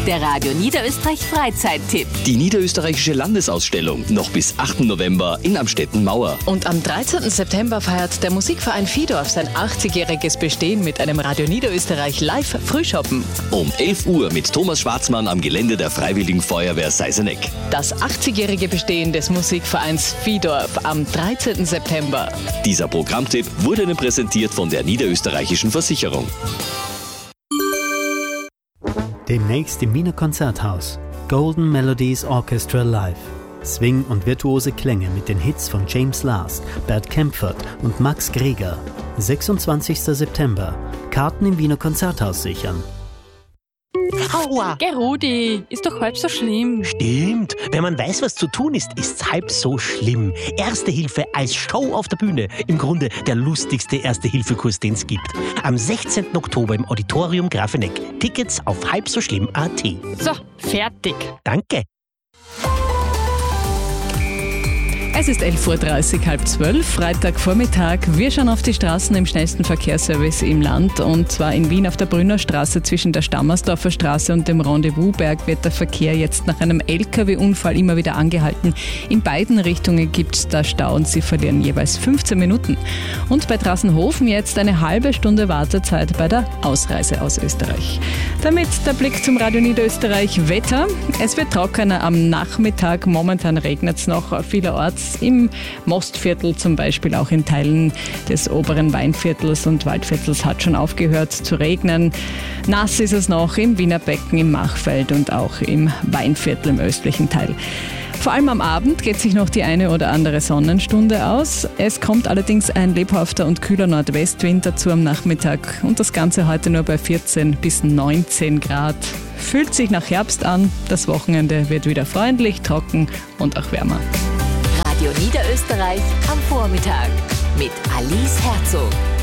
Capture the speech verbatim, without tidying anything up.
Der Radio Niederösterreich Freizeittipp. Die niederösterreichische Landesausstellung noch bis achten November in Amstetten-Mauer. Und am dreizehnten September feiert der Musikverein Viehdorf sein achtzigjähriges Bestehen mit einem Radio Niederösterreich Live-Frühschoppen. Um elf Uhr mit Thomas Schwarzmann am Gelände der Freiwilligen Feuerwehr Seiseneck. Das achtzigjährige Bestehen des Musikvereins Viehdorf am dreizehnten September. Dieser Programmtipp wurde Ihnen präsentiert von der Niederösterreichischen Versicherung. Demnächst im Wiener Konzerthaus. Golden Melodies Orchestra Live. Swing und virtuose Klänge mit den Hits von James Last, Bert Kaempfert und Max Greger. sechsundzwanzigsten September. Karten im Wiener Konzerthaus sichern. Aua! Geh, Rudi, ist doch halb so schlimm. Stimmt. Wenn man weiß, was zu tun ist, ist's halb so schlimm. Erste Hilfe als Show auf der Bühne. Im Grunde der lustigste Erste-Hilfe-Kurs, den es gibt. Am sechzehnten Oktober im Auditorium Grafeneck. Tickets auf halbsoschlimm punkt at. So, fertig. Danke. Es ist elf Uhr dreißig, halb zwölf, Freitagvormittag. Wir schauen auf die Straßen im schnellsten Verkehrsservice im Land. Und zwar in Wien auf der Brünner Straße zwischen der Stammersdorfer Straße und dem Rendezvousberg wird der Verkehr jetzt nach einem L K W-Unfall immer wieder angehalten. In beiden Richtungen gibt es da Stau und sie verlieren jeweils fünfzehn Minuten. Und bei Drassenhofen jetzt eine halbe Stunde Wartezeit bei der Ausreise aus Österreich. Damit der Blick zum Radio Niederösterreich Wetter. Es wird trockener am Nachmittag. Momentan regnet es noch vielerorts. Im Mostviertel zum Beispiel, auch in Teilen des oberen Weinviertels und Waldviertels hat schon aufgehört zu regnen. Nass ist es noch im Wiener Becken, im Machfeld und auch im Weinviertel im östlichen Teil. Vor allem am Abend geht sich noch die eine oder andere Sonnenstunde aus. Es kommt allerdings ein lebhafter und kühler Nordwestwind dazu am Nachmittag und das Ganze heute nur bei vierzehn bis neunzehn Grad. Fühlt sich nach Herbst an. Das Wochenende wird wieder freundlich, trocken und auch wärmer. Radio Niederösterreich am Vormittag mit Alice Herzog.